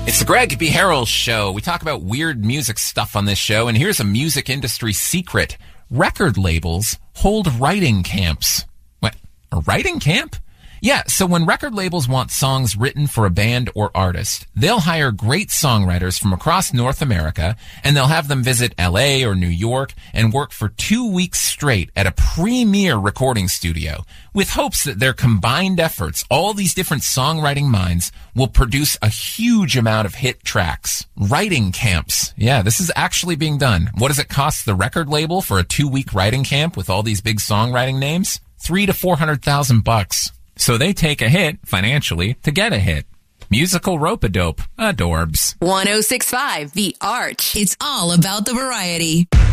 It's the Greg B. Harrell Show. We talk about weird music stuff on this show, and here's a music industry secret. Record labels hold writing camps. What? A writing camp? Yeah, so when record labels want songs written for a band or artist, they'll hire great songwriters from across North America, and they'll have them visit LA or New York and work for 2 weeks straight at a premier recording studio, with hopes that their combined efforts, all these different songwriting minds, will produce a huge amount of hit tracks. Writing camps. Yeah, this is actually being done. What does it cost the record label for a 2-week writing camp with all these big songwriting names? $300,000 to $400,000. So they take a hit, financially, to get a hit. Musical rope-a-dope. Adorbs. 106.5 The Arch. It's all about the variety.